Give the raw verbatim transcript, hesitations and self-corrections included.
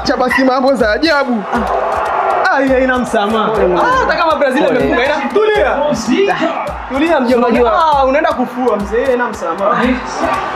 Acha basi mambo za ajabu. Ah, hii haina msamaha. Ah, hata kama Brazil amefunga ina tulia. Tulia mjomba. Ah, unaenda kufua mzee, haina msamaha.